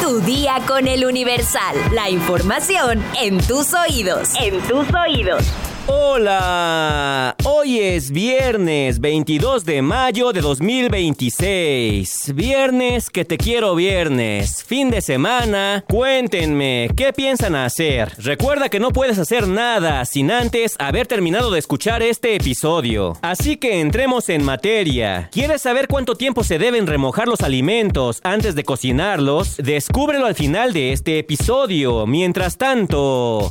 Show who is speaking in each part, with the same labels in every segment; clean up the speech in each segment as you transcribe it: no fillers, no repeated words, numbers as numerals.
Speaker 1: Tu día con el Universal. La información en tus oídos. En tus oídos.
Speaker 2: Hola, hoy es viernes 22 de mayo de 2026. Viernes que te quiero viernes. Fin de semana. Cuéntenme, ¿qué piensan hacer? Recuerda que no puedes hacer nada sin antes haber terminado de escuchar este episodio. Así que entremos en materia. ¿Quieres saber cuánto tiempo se deben remojar los alimentos antes de cocinarlos? Descúbrelo al final de este episodio. Mientras tanto,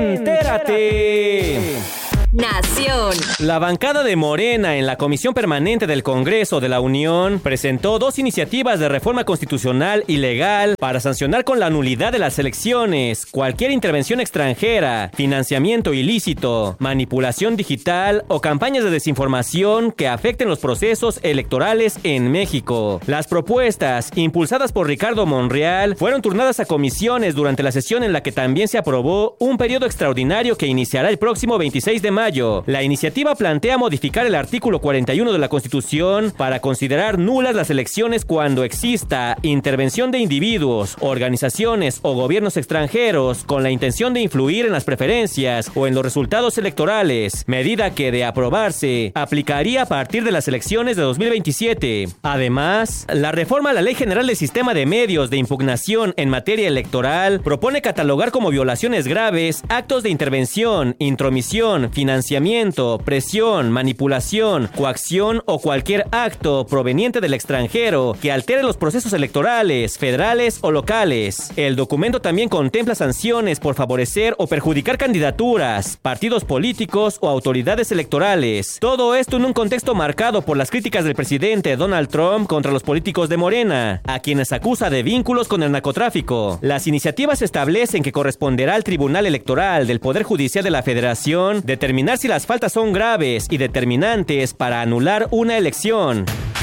Speaker 2: ¡entérate!
Speaker 1: Nación.
Speaker 2: La bancada de Morena en la Comisión Permanente del Congreso de la Unión presentó 2 iniciativas de reforma constitucional y legal para sancionar con la nulidad de las elecciones cualquier intervención extranjera, financiamiento ilícito, manipulación digital o campañas de desinformación que afecten los procesos electorales en México. Las propuestas, impulsadas por Ricardo Monreal, fueron turnadas a comisiones durante la sesión en la que también se aprobó un periodo extraordinario que iniciará el próximo 26 de mayo. La iniciativa plantea modificar el artículo 41 de la Constitución para considerar nulas las elecciones cuando exista intervención de individuos, organizaciones o gobiernos extranjeros con la intención de influir en las preferencias o en los resultados electorales, medida que, de aprobarse, aplicaría a partir de las elecciones de 2027. Además, la reforma a la Ley General del Sistema de Medios de Impugnación en materia electoral propone catalogar como violaciones graves actos de intervención, intromisión, financiamiento, presión, manipulación, coacción o cualquier acto proveniente del extranjero que altere los procesos electorales, federales o locales. El documento también contempla sanciones por favorecer o perjudicar candidaturas, partidos políticos o autoridades electorales. Todo esto en un contexto marcado por las críticas del presidente Donald Trump contra los políticos de Morena, a quienes acusa de vínculos con el narcotráfico. Las iniciativas establecen que corresponderá al Tribunal Electoral del Poder Judicial de la Federación determinar si las faltas son graves y determinantes para anular una elección.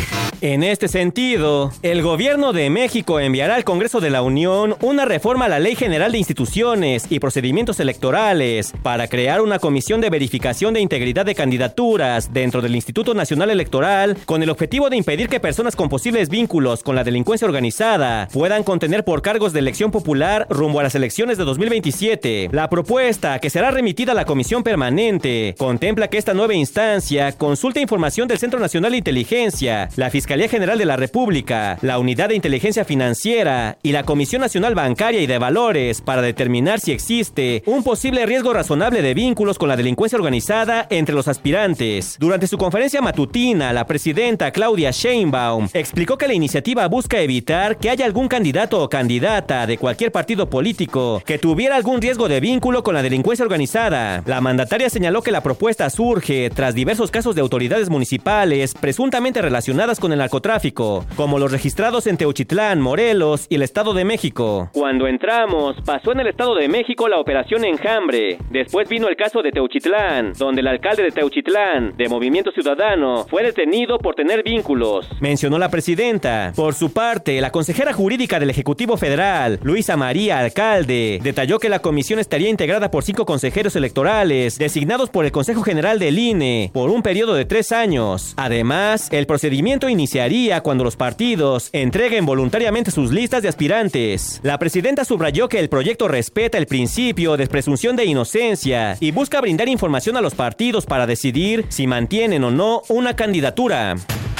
Speaker 2: En este sentido, el gobierno de México enviará al Congreso de la Unión una reforma a la Ley General de Instituciones y Procedimientos Electorales para crear una comisión de verificación de integridad de candidaturas dentro del Instituto Nacional Electoral con el objetivo de impedir que personas con posibles vínculos con la delincuencia organizada puedan contener por cargos de elección popular rumbo a las elecciones de 2027. La propuesta, que será remitida a la Comisión Permanente, contempla que esta nueva instancia consulte información del Centro Nacional de Inteligencia, la Fiscalía General de la República, la Unidad de Inteligencia Financiera y la Comisión Nacional Bancaria y de Valores para determinar si existe un posible riesgo razonable de vínculos con la delincuencia organizada entre los aspirantes. Durante su conferencia matutina, la presidenta Claudia Sheinbaum explicó que la iniciativa busca evitar que haya algún candidato o candidata de cualquier partido político que tuviera algún riesgo de vínculo con la delincuencia organizada. La mandataria señaló que la propuesta surge tras diversos casos de autoridades municipales presuntamente relacionadas con el narcotráfico, como los registrados en Teuchitlán, Morelos y el Estado de México. Cuando entramos, pasó en el Estado de México la operación Enjambre. Después vino el caso de Teuchitlán, donde el alcalde de Teuchitlán, de Movimiento Ciudadano, fue detenido por tener vínculos, mencionó la presidenta. Por su parte, la consejera jurídica del Ejecutivo Federal, Luisa María Alcalde, detalló que la comisión estaría integrada por 5 consejeros electorales, designados por el Consejo General del INE, por un periodo de 3 años. Además, el procedimiento iniciaría cuando los partidos entreguen voluntariamente sus listas de aspirantes. La presidenta subrayó que el proyecto respeta el principio de presunción de inocencia y busca brindar información a los partidos para decidir si mantienen o no una candidatura.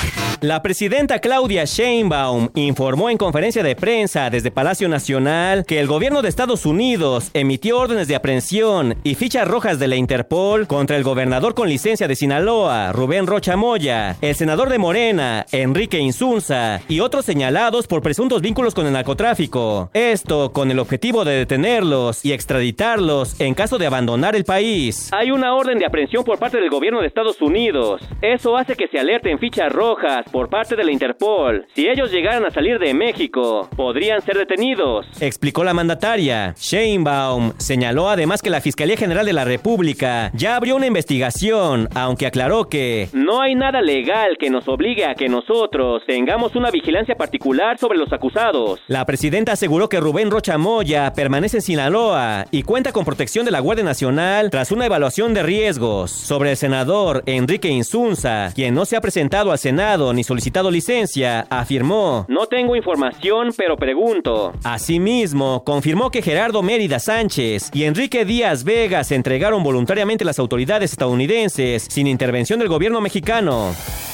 Speaker 2: La presidenta Claudia Sheinbaum informó en conferencia de prensa desde Palacio Nacional que el gobierno de Estados Unidos emitió órdenes de aprehensión y fichas rojas de la Interpol contra el gobernador con licencia de Sinaloa, Rubén Rocha Moya, el senador de Morena, Enrique Insunza, y otros señalados por presuntos vínculos con el narcotráfico. Esto con el objetivo de detenerlos y extraditarlos en caso de abandonar el país. Hay una orden de aprehensión por parte del gobierno de Estados Unidos. Eso hace que se alerten fichas rojas por parte de la Interpol. Si ellos llegaran a salir de México, podrían ser detenidos, explicó la mandataria. Sheinbaum señaló además que la Fiscalía General de la República ya abrió una investigación, aunque aclaró que no hay nada legal que nos obligue a que nosotros tengamos una vigilancia particular sobre los acusados. La presidenta aseguró que Rubén Rocha Moya permanece en Sinaloa y cuenta con protección de la Guardia Nacional tras una evaluación de riesgos. Sobre el senador Enrique Insunza, quien no se ha presentado al Senado ni solicitado licencia, afirmó: "No tengo información, pero pregunto". Asimismo, confirmó que Gerardo Mérida Sánchez y Enrique Díaz Vega se entregaron voluntariamente a las autoridades estadounidenses sin intervención del gobierno mexicano.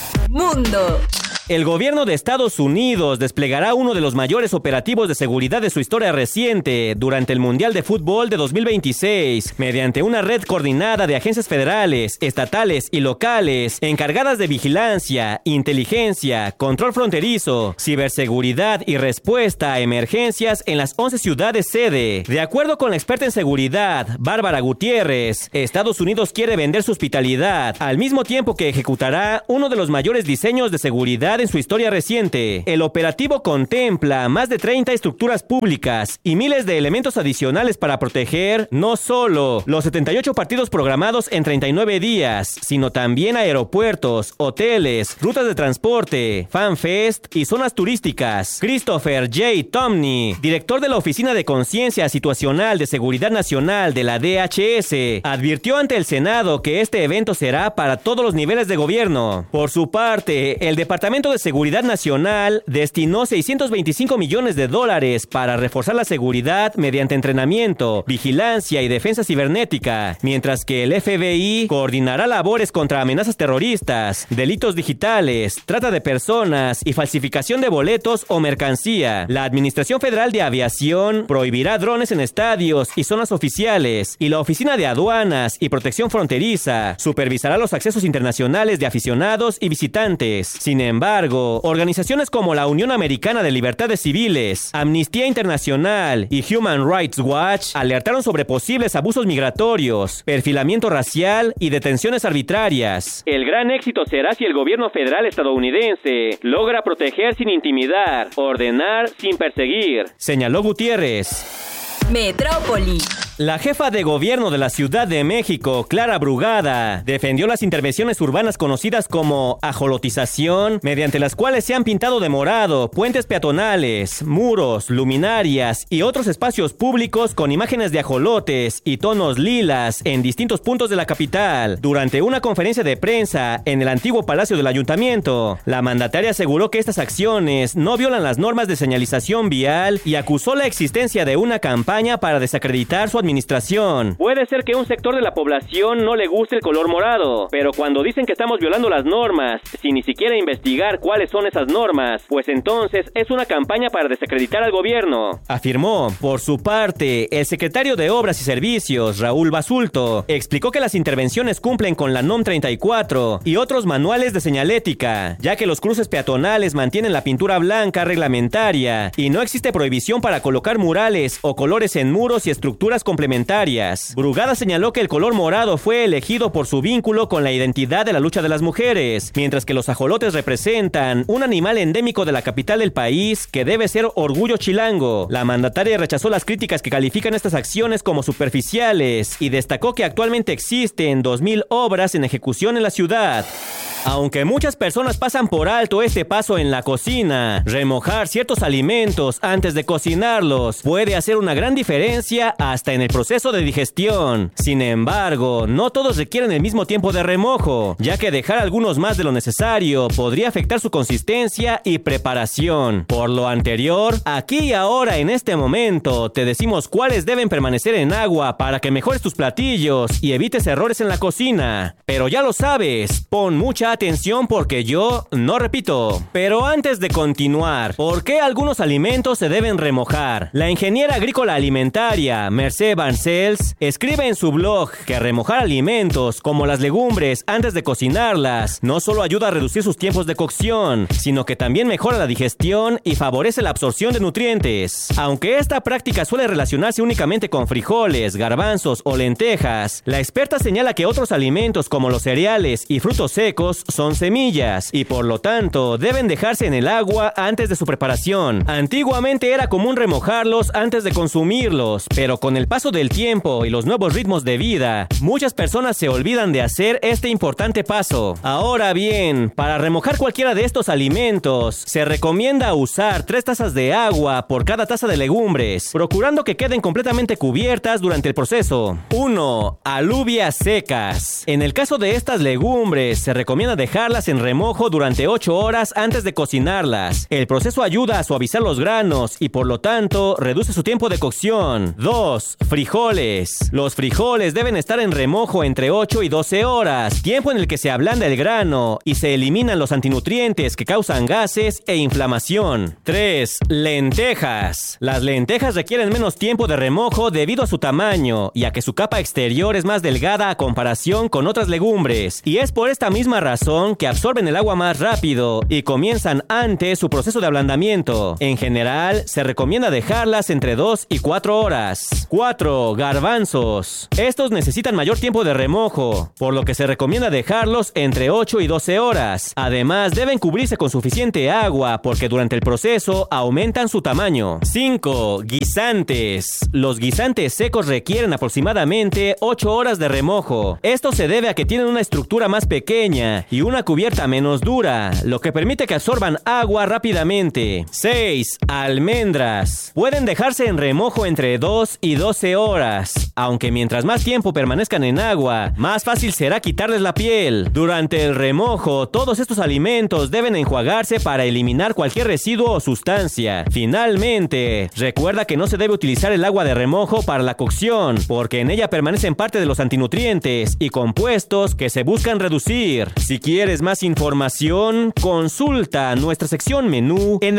Speaker 1: Mundo.
Speaker 2: El gobierno de Estados Unidos desplegará uno de los mayores operativos de seguridad de su historia reciente durante el Mundial de Fútbol de 2026, mediante una red coordinada de agencias federales, estatales y locales encargadas de vigilancia, inteligencia, control fronterizo, ciberseguridad y respuesta a emergencias en las 11 ciudades sede. De acuerdo con la experta en seguridad, Bárbara Gutiérrez, Estados Unidos quiere vender su hospitalidad al mismo tiempo que ejecutará uno de los mayores diseños de seguridad en su historia reciente. El operativo contempla más de 30 estructuras públicas y miles de elementos adicionales para proteger no solo los 78 partidos programados en 39 días, sino también aeropuertos, hoteles, rutas de transporte, fanfest y zonas turísticas. Christopher J. Tomney, director de la Oficina de Conciencia Situacional de Seguridad Nacional de la DHS, advirtió ante el Senado que este evento será para todos los niveles de gobierno. Por su parte, el Departamento de Seguridad Nacional destinó $625 millones para reforzar la seguridad mediante entrenamiento, vigilancia y defensa cibernética, mientras que el FBI coordinará labores contra amenazas terroristas, delitos digitales, trata de personas y falsificación de boletos o mercancía. La Administración Federal de Aviación prohibirá drones en estadios y zonas oficiales, y la Oficina de Aduanas y Protección Fronteriza supervisará los accesos internacionales de aficionados y visitantes. Sin embargo, organizaciones como la Unión Americana de Libertades Civiles, Amnistía Internacional y Human Rights Watch alertaron sobre posibles abusos migratorios, perfilamiento racial y detenciones arbitrarias. El gran éxito será si el gobierno federal estadounidense logra proteger sin intimidar, ordenar sin perseguir, señaló Gutiérrez.
Speaker 1: Metrópoli.
Speaker 2: La jefa de gobierno de la Ciudad de México, Clara Brugada, defendió las intervenciones urbanas conocidas como ajolotización, mediante las cuales se han pintado de morado puentes peatonales, muros, luminarias y otros espacios públicos con imágenes de ajolotes y tonos lilas en distintos puntos de la capital. Durante una conferencia de prensa en el antiguo Palacio del Ayuntamiento, la mandataria aseguró que estas acciones no violan las normas de señalización vial y acusó la existencia de una campaña para desacreditar su administración. Puede ser que a un sector de la población no le guste el color morado, pero cuando dicen que estamos violando las normas, sin ni siquiera investigar cuáles son esas normas, pues entonces es una campaña para desacreditar al gobierno, afirmó. Por su parte, el secretario de Obras y Servicios, Raúl Basulto, explicó que las intervenciones cumplen con la NOM 34 y otros manuales de señalética, ya que los cruces peatonales mantienen la pintura blanca reglamentaria y no existe prohibición para colocar murales o colores en muros y estructuras complementarias. Brugada señaló que el color morado fue elegido por su vínculo con la identidad de la lucha de las mujeres, mientras que los ajolotes representan un animal endémico de la capital del país que debe ser orgullo chilango. La mandataria rechazó las críticas que califican estas acciones como superficiales y destacó que actualmente existen 2,000 obras en ejecución en la ciudad. Aunque muchas personas pasan por alto este paso en la cocina, remojar ciertos alimentos antes de cocinarlos puede hacer una gran diferencia hasta en el proceso de digestión. Sin embargo, no todos requieren el mismo tiempo de remojo, ya que dejar algunos más de lo necesario podría afectar su consistencia y preparación. Por lo anterior, aquí y ahora en este momento te decimos cuáles deben permanecer en agua para que mejores tus platillos y evites errores en la cocina. Pero ya lo sabes, pon mucha atención porque yo no repito. Pero antes de continuar, ¿por qué algunos alimentos se deben remojar? La ingeniera agrícola alimentaria Mercé Barcels escribe en su blog que remojar alimentos como las legumbres antes de cocinarlas no solo ayuda a reducir sus tiempos de cocción, sino que también mejora la digestión y favorece la absorción de nutrientes. Aunque esta práctica suele relacionarse únicamente con frijoles, garbanzos o lentejas, la experta señala que otros alimentos como los cereales y frutos secos son semillas y por lo tanto deben dejarse en el agua antes de su preparación. Antiguamente era común remojarlos antes de consumirlos, pero con el paso del tiempo y los nuevos ritmos de vida, muchas personas se olvidan de hacer este importante paso. Ahora bien, para remojar cualquiera de estos alimentos, se recomienda usar 3 tazas de agua por cada taza de legumbres, procurando que queden completamente cubiertas durante el proceso. 1. Alubias secas. En el caso de estas legumbres, se recomienda recomienda dejarlas en remojo durante 8 horas antes de cocinarlas. El proceso ayuda a suavizar los granos y por lo tanto reduce su tiempo de cocción. 2. Frijoles. Los frijoles deben estar en remojo entre 8 y 12 horas, tiempo en el que se ablanda el grano y se eliminan los antinutrientes que causan gases e inflamación. 3. Lentejas. Las lentejas requieren menos tiempo de remojo debido a su tamaño y a que su capa exterior es más delgada a comparación con otras legumbres, y es por esta misma razón que absorben el agua más rápido y comienzan antes su proceso de ablandamiento. En general, se recomienda dejarlas entre 2 y 4 horas. 4. Garbanzos. Estos necesitan mayor tiempo de remojo, por lo que se recomienda dejarlos entre 8 y 12 horas. Además, deben cubrirse con suficiente agua porque durante el proceso aumentan su tamaño. 5. Guisantes. Los guisantes secos requieren aproximadamente 8 horas de remojo. Esto se debe a que tienen una estructura más pequeña y una cubierta menos dura, lo que permite que absorban agua rápidamente. 6. Almendras. Pueden dejarse en remojo entre 2 y 12 horas, aunque mientras más tiempo permanezcan en agua, más fácil será quitarles la piel. Durante el remojo, todos estos alimentos deben enjuagarse para eliminar cualquier residuo o sustancia. Finalmente, recuerda que no se debe utilizar el agua de remojo para la cocción, porque en ella permanecen parte de los antinutrientes y compuestos que se buscan reducir. Si quieres más información, consulta nuestra sección menú en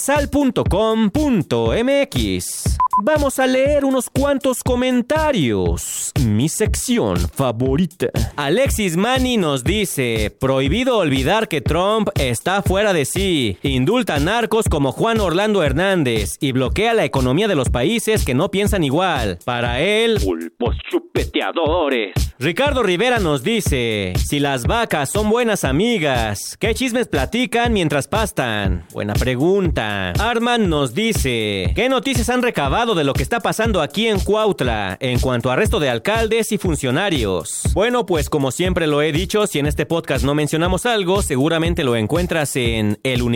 Speaker 2: eluniversal.com.mx. Vamos a leer unos cuantos comentarios. Mi sección favorita. Alexis Mani nos dice: prohibido olvidar que Trump está fuera de sí. Indulta narcos como Juan Orlando Hernández y bloquea la economía de los países que no piensan igual. Para él, pulpos chupeteadores. Ricardo Rivera nos dice: si las vacas son buenas amigas, ¿qué chismes platican mientras pastan? Buena pregunta. Arman nos dice: ¿qué noticias han recabado de lo que está pasando aquí en Cuautla en cuanto a arresto de alcaldes y funcionarios? Bueno, pues como siempre lo he dicho, si en este podcast no mencionamos algo, seguramente lo encuentras en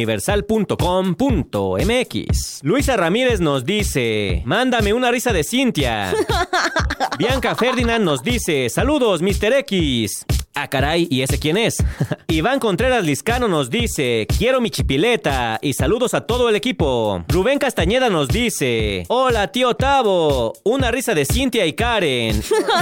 Speaker 2: eluniversal.com.mx. Luisa Ramírez nos dice: mándame una risa de Cintia. Bianca Ferdinand nos dice: saludos, Mr. X. Ah, caray, ¿y ese quién es? Iván Contreras Liscano nos dice: quiero mi chipileta y saludos a todo el equipo. Rubén Castañeda nos dice: hola, tío Tavo, una risa de Cintia y Karen.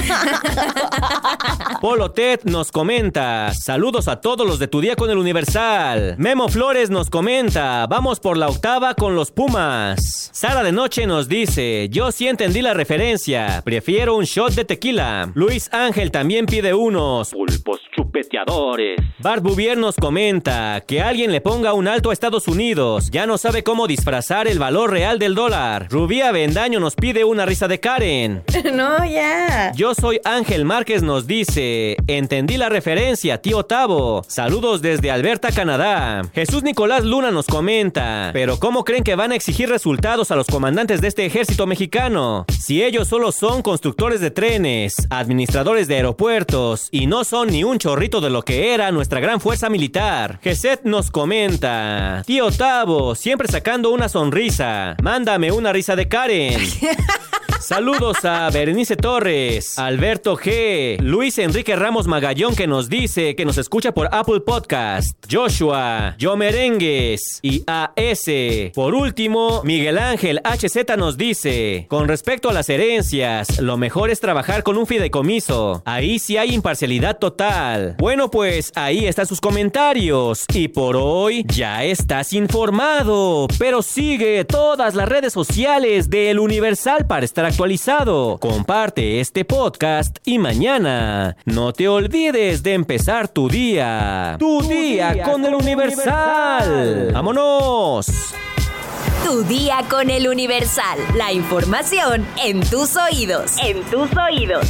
Speaker 2: Polo Ted nos comenta: saludos a todos los de Tu Día con el Universal. Memo Flores nos comenta: vamos por la octava con los Pumas. Sara de Noche nos dice: yo sí entendí la referencia, prefiero un shot de tequila. Luis Ángel también pide unos pulpos chupeteadores. Bart Bouvier nos comenta: que alguien le ponga un alto a Estados Unidos, ya no sabe cómo disfrazar el valor real del dólar. Rubí Avendaño nos pide una risa de Karen.
Speaker 3: No, ya.
Speaker 2: Yo soy Ángel Márquez nos dice: entendí la referencia, tío Tavo. Saludos desde Alberta, Canadá. Jesús Nicolás Luna nos comenta: pero ¿cómo creen que van a exigir resultados a los comandantes de este ejército mexicano? Si ellos solo son constructores de trenes, administradores de aeropuertos y no son ni un chorrito de lo que era nuestra gran fuerza militar. Geset nos comenta: tío Tavo, siempre sacando una sonrisa. Mándame una risa de Karen. Saludos a Berenice Torres, Alberto G, Luis Enrique Ramos Magallón, que nos dice que nos escucha por Apple Podcast, Joshua, Yo Merengues y AS. Por último, Miguel Ángel HZ nos dice: con respecto a las herencias, lo mejor es trabajar con un fideicomiso. Ahí sí hay imparcialidad total. Bueno, pues ahí están sus comentarios. Y por hoy ya estás informado. Pero sigue todas las redes sociales de El Universal para estar actualizado. Comparte este podcast y mañana no te olvides de empezar tu día. Tu día con El Universal. ¡Vámonos!
Speaker 1: Tu Día con El Universal. La información en tus oídos. En tus oídos.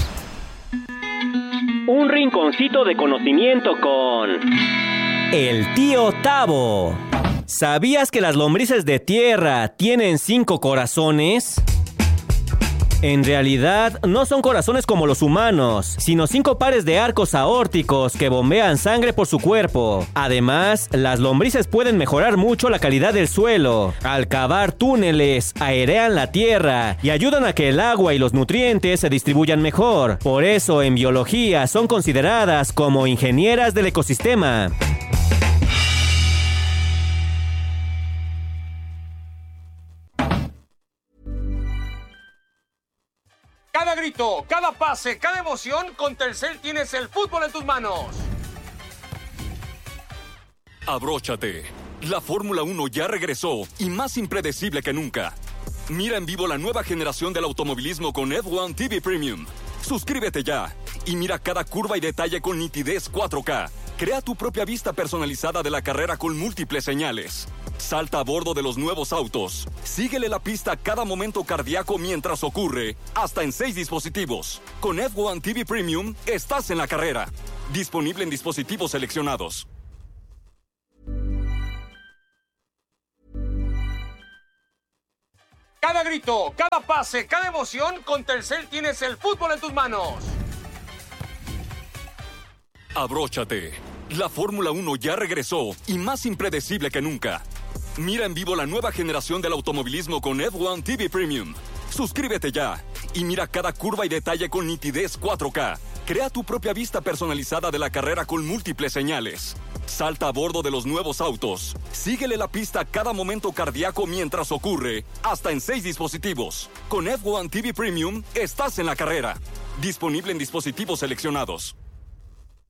Speaker 2: Un rinconcito de conocimiento con el tío Tavo. ¿Sabías que las lombrices de tierra tienen 5 corazones? En realidad, no son corazones como los humanos, sino 5 pares de arcos aórticos que bombean sangre por su cuerpo. Además, las lombrices pueden mejorar mucho la calidad del suelo. Al cavar túneles, airean la tierra y ayudan a que el agua y los nutrientes se distribuyan mejor. Por eso, en biología, son consideradas como ingenieras del ecosistema.
Speaker 3: Cada grito, cada pase, cada emoción, con Telcel tienes el fútbol en tus manos.
Speaker 4: Abróchate. La Fórmula 1 ya regresó y más impredecible que nunca. Mira en vivo la nueva generación del automovilismo con F1 TV Premium. Suscríbete ya y mira cada curva y detalle con nitidez 4K. Crea tu propia vista personalizada de la carrera con múltiples señales. Salta a bordo de los nuevos autos. Síguele la pista a cada momento cardíaco mientras ocurre, hasta en 6 dispositivos. Con F1 TV Premium, estás en la carrera. Disponible en dispositivos seleccionados.
Speaker 3: Cada grito, cada pase, cada emoción, con Telcel tienes el fútbol en tus manos.
Speaker 4: Abróchate. La Fórmula 1 ya regresó y más impredecible que nunca. Mira en vivo la nueva generación del automovilismo con F1 TV Premium. Suscríbete ya y mira cada curva y detalle con nitidez 4K. Crea tu propia vista personalizada de la carrera con múltiples señales. Salta a bordo de los nuevos autos. Síguele la pista a cada momento cardíaco mientras ocurre, hasta en 6 dispositivos. Con F1 TV Premium, estás en la carrera. Disponible en dispositivos seleccionados.